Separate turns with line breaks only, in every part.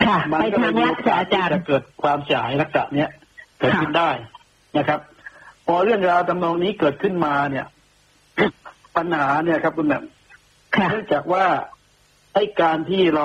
มันก็เลยมีโอกาสที่จะเกิดความเสียหายลักษณะนี้เกิดขึ้นได้นะครับพอเรื่องราวทำนองนี้เกิดขึ้นมาเนี่ยปัญหาเนี่ยครับคุณแม่เนื่องจากว่าไอ้การที่เรา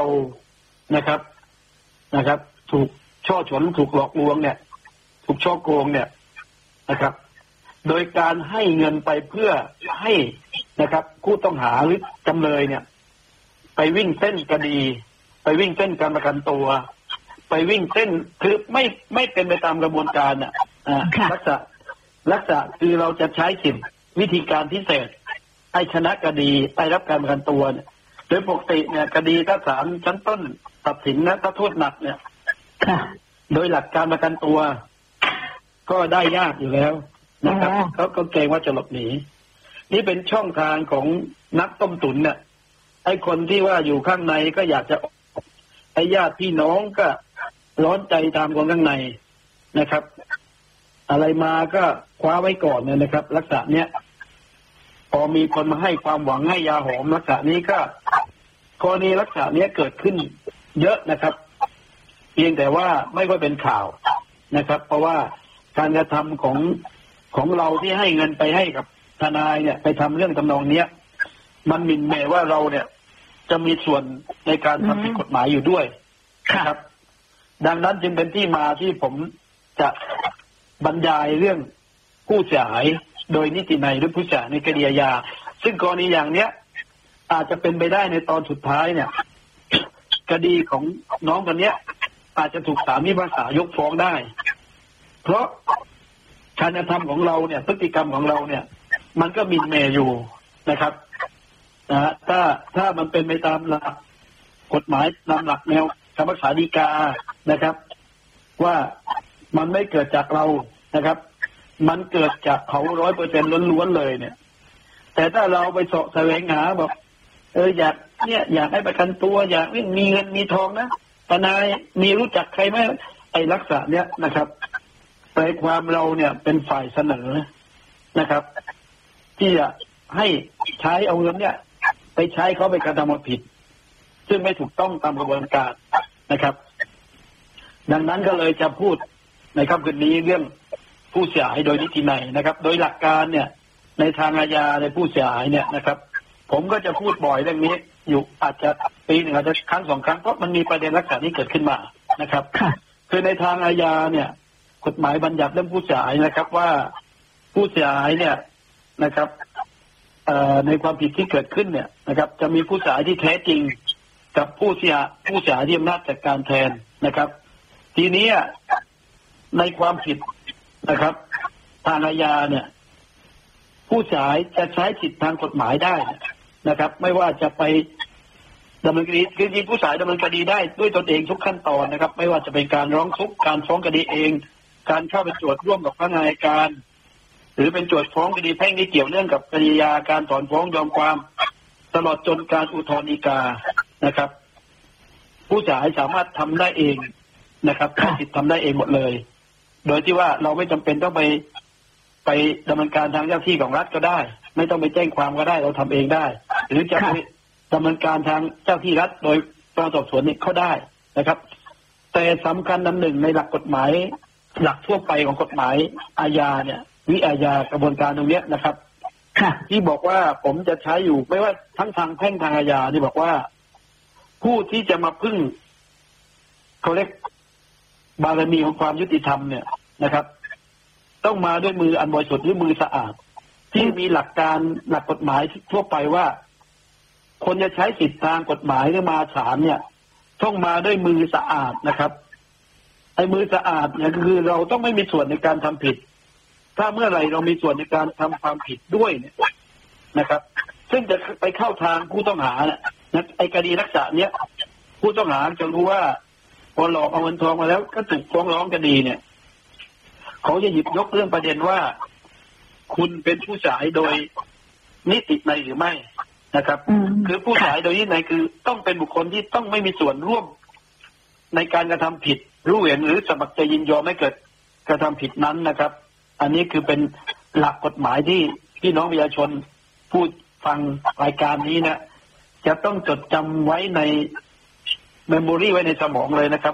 นะครับถูกช่อฉนถูกหลอกลวงเนี่ยถูกช่อโกงเนี่ยนะครับโดยการให้เงินไปเพื่อให้นะครับผู้ต้องหาหรือจำเลยเนี่ยไปวิ่งเต้นคดีไปวิ่งเต้นการประกันตัวไปวิ่งเต้นคือไม่เป็นไปตามกระบวนการน่ะลักษณะคือเราจะใช้สิทธิวิธีการพิเศษให้ชนะคดีได้รับการประกันตัวเนี่ยโดยปกติเนี่ยคดีถ้าศาลชั้นต้นตัดสินนะถ้าโทษหนักเนี่ยโดยหลักการประกันตัวก็ได้ยากอยู่แล้วนะครับเขาก็เกรงว่าจะหลบหนีนี่เป็นช่องทางของนักต้มตุ๋นเนี่ยไอ้คนที่ว่าอยู่ข้างในก็อยากจะไอ้ญาติพี่น้องก็ร้อนใจตามคนข้างในนะครับอะไรมาก็คว้าไว้ก่อนเนี่ยนะครับลักษณะเนี้ยพอมีคนมาให้ความหวังให้ยาหอมลักษณะนี้ก็กรณีลักษณะนี้เกิดขึ้นเยอะนะครับเพียงแต่ว่าไม่ค่อยเป็นข่าวนะครับเพราะว่าการกระทำของเราที่ให้เงินไปให้กับทนายเนี่ยไปทำเรื่องทำนองเนี้ยมันหมิ่นเหม่ว่าเราเนี่ยจะมีส่วนในการทำผิดกฎหมายอยู่ด้วยครับดังนั้นจึงเป็นที่มาที่ผมจะบรรยายเรื่องผู้เสียหายโดยนิตินัยหรือผู้เสียหายในคดีอาญาซึ่งกรณีอย่างเนี้ยอาจจะเป็นไปได้ในตอนสุดท้ายเนี่ยคดีของน้องคนเนี้ยอาจจะถูกศาลพิพากษายกฟ้องได้เพราะการกระทำของเราเนี่ยพฤติกรรมของเราเนี่ยมันก็หมิ่นเหม่อยู่นะครับถ้ามันเป็นไปตามหลักกฎหมายตามหลักแนวคำพิพากษาฎีกานะครับว่ามันไม่เกิดจากเรานะครับมันเกิดจากเขา 100% ล้วนๆเลยเนี่ยแต่ถ้าเราไปเสาะแสวงหาบอกอยากให้ประกันตัวอยากมีเงินมีทองนะทนายมีรู้จักใครไหมไอ้ลักษณะเนี้ยนะครับแปลความเราเนี่ยเป็นฝ่ายเสนอนะครับที่จะให้ใช้เอาเงินเนี่ยไปใช้เขาไปกระทำความผิดซึ่งไม่ถูกต้องตามกระบวนการนะครับดังนั้นก็เลยจะพูดในค่ำคืนนี้เรื่องผู้เสียหายโดยนิตินัยนะครับโดยหลักการเนี่ยในทางอาญาในผู้เสียหายเนี่ยนะครับผมก็จะพูดบ่อยเรื่องนี้อยู่อาจจะปีหนึ่งอาจจะครั้งสองครั้งเพราะมันมีประเด็นลักษณะนี้เกิดขึ้นมานะครับคือในทางอาญาเนี่ยกฎหมายบัญญัติเรื่องผู้เสียหายนะครับว่าผู้เสียหายเนี่ยนะครับในความผิดที่เกิดขึ้นเนี่ยนะครับจะมีผู้เสียหายที่แท้จริงกับผู้เสียหายที่อำนาจจัดการแทนนะครับทีนี้ในความผิดนะครับทางอาญาเนี่ยผู้เสียหายจะใช้สิทธิทางกฎหมายได้นะครับไม่ว่าจะไปดำเนินคดีคือจริงผู้เสียหายดำเนินคดีได้ด้วยตนเองทุกขั้นตอนนะครับไม่ว่าจะเป็นการร้องทุกข์การฟ้องคดีเองการเข้าไปตรวจร่วมกับพนักงานอัยการหรือเป็นโจทย์ฟ้องคดีแพ่งที่เกี่ยวเนื่องกับคดีอาญาการถอนฟ้องยอมความตลอดจนการอุทธรณ์ฎีกานะครับผู้เสียหายสามารถทำได้เองนะครับใช้สิทธิทำได้เองหมดเลยโดยที่ว่าเราไม่จำเป็นต้องไปดำเนินการทางเจ้าที่ของรัฐก็ได้ไม่ต้องไปแจ้งความก็ได้เราทำเองได้หรือจะไปดำเนินการทางเจ้าที่รัฐโดยกองสอบสวนนี่เขาได้นะครับแต่สำคัญหนึ่งในหลักกฎหมายหลักทั่วไปของกฎหมายอาญาเนี่ยวิอาญากระบวนการตรงนี้นะครับที่บอกว่าผมจะใช้อยู่ไม่ว่าทั้งทางแพ่งทางอาญาที่บอกว่าผู้ที่จะมาพึ่งเขาเรียกบารมีของความยุติธรรมเนี่ยนะครับต้องมาด้วยมืออันบริสุทธิ์หรือมือสะอาดที่มีหลักการหลักกฎหมายทั่วไปว่าคนจะใช้สิทธิทางกฎหมายหรือมาศาลเนี่ยต้องมาด้วยมือสะอาดนะครับไอ้มือสะอาดเนี่ยคือเราต้องไม่มีส่วนในการทำผิดถ้าเมื่อไหร่เรามีส่วนในการทำความผิดด้วยเนี่ยนะครับซึ่งจะไปเข้าทางผู้ต้องหาเนี่ยไอ้คดีลักษณะเนี้ยผู้ต้องหาจะรู้ว่าพอหลอกเอาเงินทองมาแล้วก็ถูกฟ้องร้องคดีเนี่ยเขาจะหยิบยกเรื่องประเด็นว่าคุณเป็นผู้เสียหายโดยนิตินัยหรือไม่นะครับคือผู้เสียหายโดยนิตินัยคือต้องเป็นบุคคลที่ต้องไม่มีส่วนร่วมในการกระทำผิดรู้เห็นหรือสมัครใจยินยอมให้เกิดกระทำผิดนั้นนะครับอันนี้คือเป็นหลักกฎหมายที่พี่น้องประชาชนผู้ฟังรายการนี้นะจะต้องจดจำไว้ในเมมโมรี่ไว้ในสมองเลยนะครับ